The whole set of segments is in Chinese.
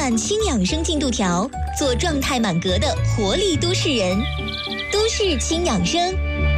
按轻养生进度条，做状态满格的活力都市人。都市轻养生。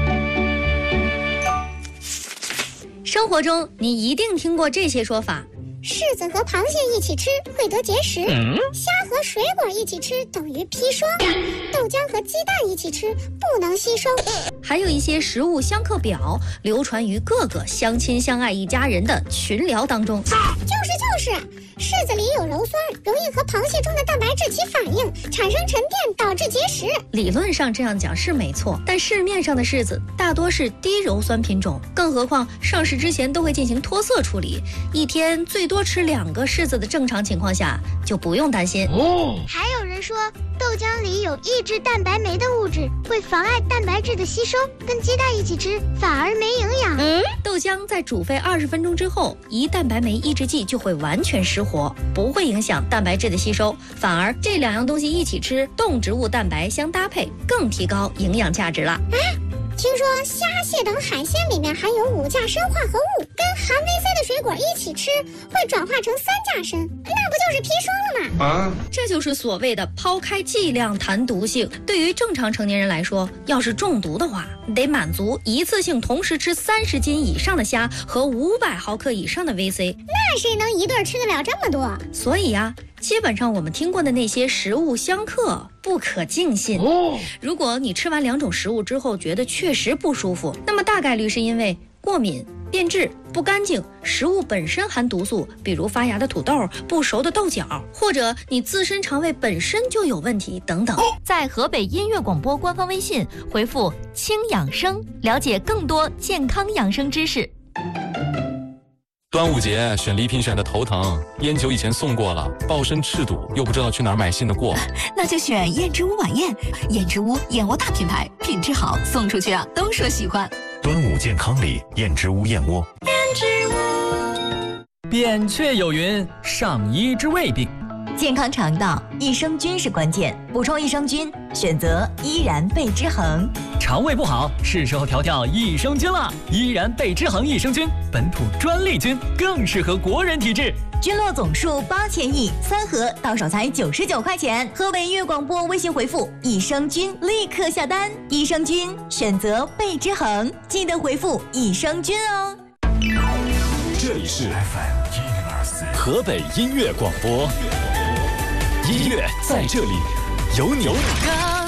生活中你一定听过这些说法： 柿子和螃蟹一起吃会得结石，虾和水果一起吃等于砒霜，豆浆和鸡蛋一起吃不能吸收。 还有一些食物相克表流传于各个相亲相爱一家人的群聊当中。 就是柿子里有鞣酸，容易和螃蟹中的蛋白质起反应，产生沉淀，导致结石。 理论上这样讲是没错，但市面上的柿子大多是低鞣酸品种，更何况上市之前都会进行脱色处理，一天最多吃2个柿子的正常情况下就不用担心。 还有人说豆浆里有抑制蛋白酶的物质，会妨碍蛋白质的吸收，跟鸡蛋一起吃反而没营养。 豆浆在煮沸20分钟之后，胰蛋白酶抑制剂就会完全失活，不会影响蛋白质的吸收，反而这2样东西一起吃，动植物蛋白相搭配，更提高营养价值了。 听说虾蟹等海鲜里面含有5价砷化合物，跟含维 C 的水果一起吃会转化成3价砷，那不就是砒霜了吗？ 这就是所谓的抛开剂量谈毒性。对于正常成年人来说，要是中毒的话，得满足一次性同时吃30斤以上的虾和500毫克以上的 VC。 那谁能一顿吃得了这么多？ 所以呀，基本上我们听过的那些食物相克不可尽信。如果你吃完2种食物之后觉得确实不舒服，那么大概率是因为过敏、变质、不干净，食物本身含毒素，比如发芽的土豆、不熟的豆角，或者你自身肠胃本身就有问题等等。 在河北音乐广播官方微信回复轻养生，了解更多健康养生知识。 端午节选礼品选的头疼，烟酒以前送过了，抱身赤赌，又不知道去哪儿买新的过。 那就选燕之屋晚宴，燕之屋燕窝大品牌，品质好，送出去啊都说喜欢。 端午健康礼，燕之屋燕窝。 燕之屋。 扁鹊有云：上医之未病。 健康肠道，益生菌是关键，补充益生菌，选择依然贝之恒。 肠胃不好，是时候调调益生菌了。依然贝之恒益生菌，本土专利菌，更适合国人体质。 菌落总数8000亿，3盒到手才99块钱。河北音乐广播微信回复益生菌，立刻下单。益生菌选择贝之恒，记得回复益生菌哦。 这里是 FM 104 河北音乐广播，音乐在这里，有你。